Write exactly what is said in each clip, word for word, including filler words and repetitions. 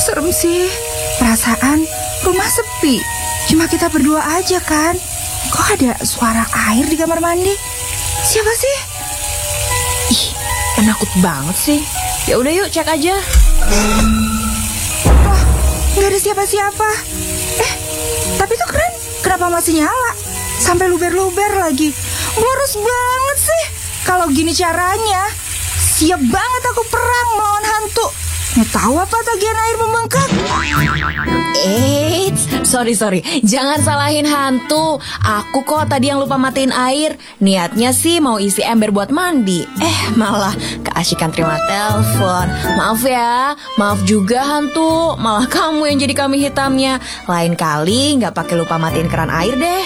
serem sih. Perasaan rumah sepi, cuma kita berdua aja kan. Kok ada suara air di kamar mandi? Siapa sih? Ih, penakut banget sih. Ya udah yuk cek aja. Wah, nggak ada siapa-siapa. Eh, tapi tuh keren. Kenapa masih nyala? Sampai luber-luber lagi. Boros banget sih. Kalau gini caranya, siap banget aku perang melawan hantu. Nggak tahu apa tagihan air membengkak. Eits, sorry sorry, jangan salahin hantu. Aku kok tadi yang lupa matiin air. Niatnya sih mau isi ember buat mandi. Eh malah keasikan terima telepon. Maaf ya, maaf juga hantu. Malah kamu yang jadi kambing hitamnya. Lain kali nggak pakai lupa matiin keran air deh.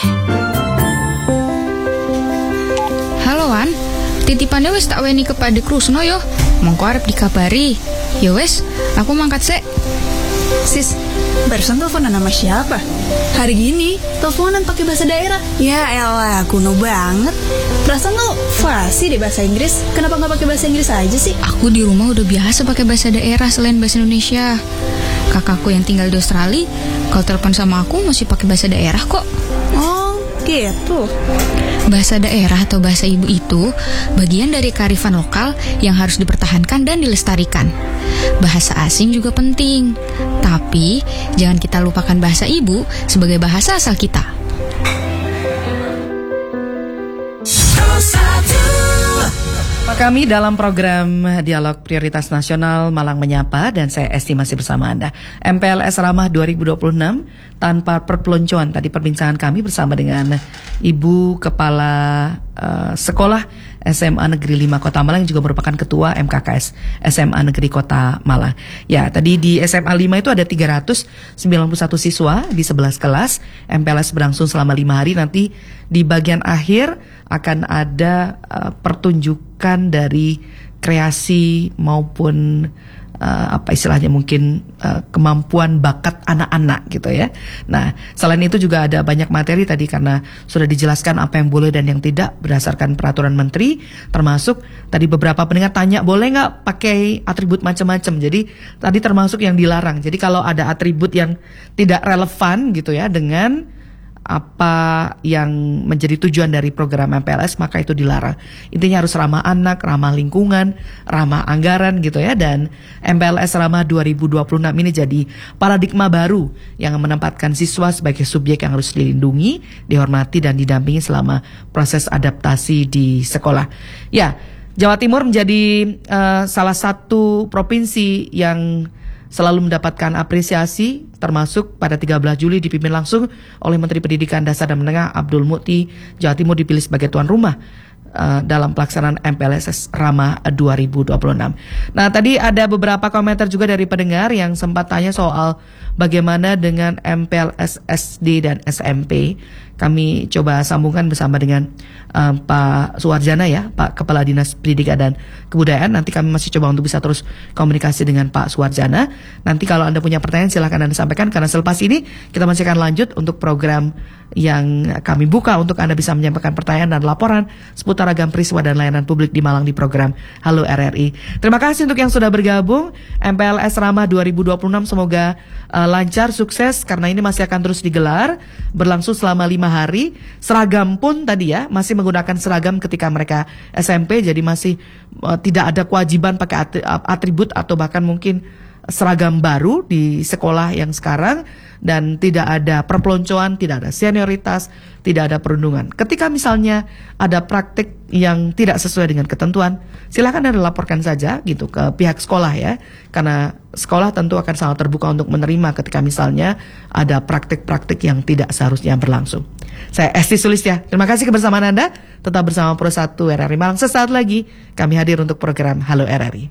Halo Wan, titipannya wis tak weni kepada Krusno yo. Mongko arep dikabari. Ya wes, aku mangkat sek. Sis, barusan teleponan sama siapa? Hari gini, teleponan pakai bahasa daerah. Ya elah, kuno banget. Perasaan lo fasih deh bahasa Inggris. Kenapa nggak pakai bahasa Inggris aja sih? Aku di rumah udah biasa pakai bahasa daerah selain bahasa Indonesia. Kakakku yang tinggal di Australia, kalau telepon sama aku masih pakai bahasa daerah kok. Oh, gitu. Bahasa daerah atau bahasa ibu itu bagian dari kearifan lokal yang harus dipertahankan dan dilestarikan. Bahasa asing juga penting, tapi jangan kita lupakan bahasa ibu sebagai bahasa asal kita. Kami dalam program Dialog Prioritas Nasional Malang Menyapa dan saya Esti masih bersama Anda. M P L S Ramah dua ribu dua puluh enam tanpa perpeloncoan. Tadi perbincangan kami bersama dengan Ibu Kepala uh, Sekolah S M A Negeri lima Kota Malang yang juga merupakan Ketua M K K S S M A Negeri Kota Malang. Ya, tadi di S M A lima itu ada tiga ratus sembilan puluh satu siswa di sebelas kelas. M P L S berlangsung selama lima hari. Nanti di bagian akhir akan ada uh, pertunjukan dari kreasi maupun uh, apa istilahnya mungkin uh, kemampuan bakat anak-anak gitu ya. Nah, selain itu juga ada banyak materi tadi karena sudah dijelaskan apa yang boleh dan yang tidak berdasarkan peraturan menteri, termasuk tadi beberapa pendengar tanya boleh nggak pakai atribut macam-macam. Jadi tadi termasuk yang dilarang. Jadi kalau ada atribut yang tidak relevan gitu ya dengan apa yang menjadi tujuan dari program M P L S maka itu dilarang. Intinya harus ramah anak, ramah lingkungan, ramah anggaran gitu ya. Dan M P L S Ramah dua ribu dua puluh enam ini jadi paradigma baru yang menempatkan siswa sebagai subjek yang harus dilindungi, dihormati dan didampingi selama proses adaptasi di sekolah. Ya, Jawa Timur menjadi uh, salah satu provinsi yang selalu mendapatkan apresiasi, termasuk pada tiga belas Juli dipimpin langsung oleh Menteri Pendidikan Dasar dan Menengah Abdul Mukti. Jawa Timur dipilih sebagai tuan rumah uh, dalam pelaksanaan M P L S Ramah dua ribu dua puluh enam. Nah, tadi ada beberapa komentar juga dari pendengar yang sempat tanya soal bagaimana dengan M P L S S D dan S M P. Kami coba sambungkan bersama dengan uh, Pak Suwarjana ya, Pak Kepala Dinas Pendidikan dan Kebudayaan. Nanti kami masih coba untuk bisa terus komunikasi dengan Pak Suwarjana. Nanti kalau Anda punya pertanyaan silahkan Anda sampaikan, karena selepas ini kita masih akan lanjut untuk program yang kami buka untuk Anda bisa menyampaikan pertanyaan dan laporan seputar ragam peristiwa dan layanan publik di Malang di program Halo R R I. Terima kasih untuk yang sudah bergabung. M P L S Ramah dua ribu dua puluh enam semoga uh, lancar, sukses, karena ini masih akan terus digelar, berlangsung selama lima hari. Seragam pun tadi ya masih menggunakan seragam ketika mereka S M P, jadi masih uh, tidak ada kewajiban pakai atribut atau bahkan mungkin seragam baru di sekolah yang sekarang, dan tidak ada perpeloncoan, tidak ada senioritas, tidak ada perundungan. Ketika misalnya ada praktik yang tidak sesuai dengan ketentuan, silakan Anda laporkan saja gitu ke pihak sekolah ya, karena sekolah tentu akan sangat terbuka untuk menerima ketika misalnya ada praktik-praktik yang tidak seharusnya berlangsung. Saya Esti Sulistya, terima kasih kebersamaan Anda. Tetap bersama Pro satu R R I Malang. Sesaat lagi kami hadir untuk program Halo R R I.